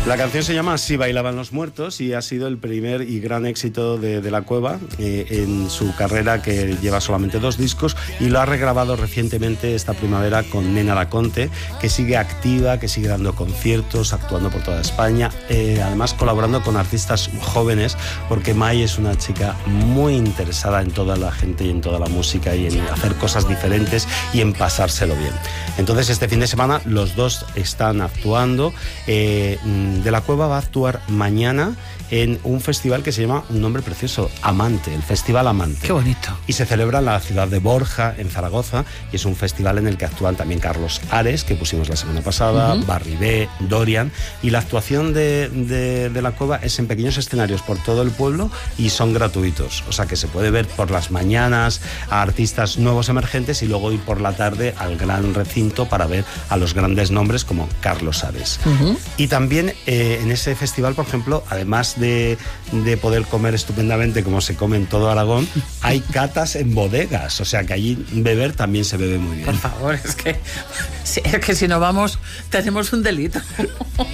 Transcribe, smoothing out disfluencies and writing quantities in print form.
La canción se llama Así bailaban los muertos y ha sido el primer y gran éxito de La Cueva en su carrera, que lleva solamente 2 discos, y lo ha regrabado recientemente esta primavera con Nena Laconte, que sigue activa, que sigue dando conciertos, actuando por toda España, además colaborando con artistas jóvenes, porque Mai es una chica muy interesada en toda la gente y en toda la música y en hacer cosas diferentes y en pasárselo bien. Entonces este fin de semana los dos están actuando. De La Cueva va a actuar mañana en un festival que se llama, un nombre precioso, Amante, el Festival Amante. ¡Qué bonito! Y se celebra en la ciudad de Borja, en Zaragoza, y es un festival en el que actúan también Carlos Ares, que pusimos la semana pasada, Barry B, Dorian, y la actuación de La Cueva es en pequeños escenarios por todo el pueblo y son gratuitos, o sea que se puede ver por las mañanas a artistas nuevos emergentes y luego ir por la tarde al gran recinto para ver a los grandes nombres como Carlos Ares. Y también en ese festival, por ejemplo, además de poder comer estupendamente como se come en todo Aragón, hay catas en bodegas, o sea que allí beber también se bebe muy bien. Por favor, es que si no vamos tenemos un delito.